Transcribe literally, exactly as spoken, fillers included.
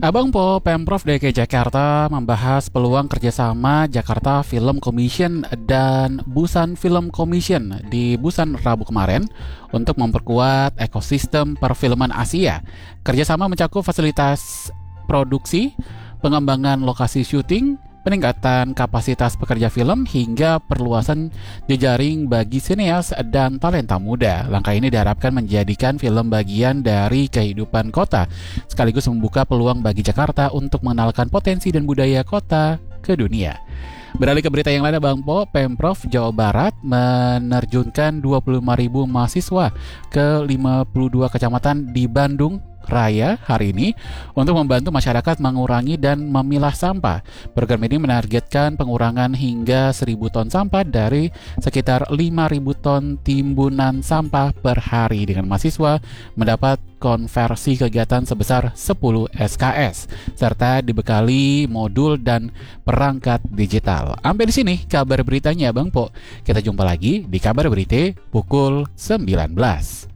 Abang Po, Pemprov D K I Jakarta membahas peluang kerjasama Jakarta Film Commission dan Busan Film Commission di Busan Rabu kemarin untuk memperkuat ekosistem perfilman Asia. Kerjasama mencakup fasilitas produksi, pengembangan lokasi syuting, peningkatan kapasitas pekerja film, hingga perluasan jejaring bagi sineas dan talenta muda. Langkah ini diharapkan menjadikan film bagian dari kehidupan kota, sekaligus membuka peluang bagi Jakarta untuk mengenalkan potensi dan budaya kota ke dunia. Beralih ke berita yang lain, Bang Po, Pemprov Jawa Barat menerjunkan dua puluh lima ribu mahasiswa ke lima puluh dua kecamatan di Bandung Raya hari ini untuk membantu masyarakat mengurangi dan memilah sampah. Program ini menargetkan pengurangan hingga seribu ton sampah dari sekitar lima ribu ton timbunan sampah per hari, dengan mahasiswa mendapat konversi kegiatan sebesar sepuluh S K S serta dibekali modul dan perangkat digital. Sampai di sini kabar beritanya, Bang Po. Kita jumpa lagi di kabar berita pukul sembilan belas.